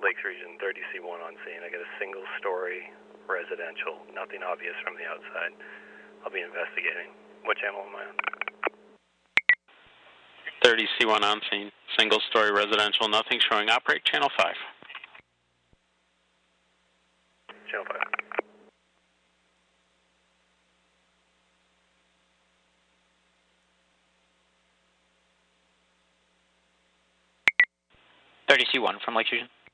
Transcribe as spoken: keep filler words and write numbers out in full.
Lakes Region, thirty C one on scene. I got a single-story residential, nothing obvious from the outside. I'll be investigating. What channel am I on? thirty C one on scene, single-story residential, nothing showing. Operate channel five. Channel five. thirty C one from Lake Region.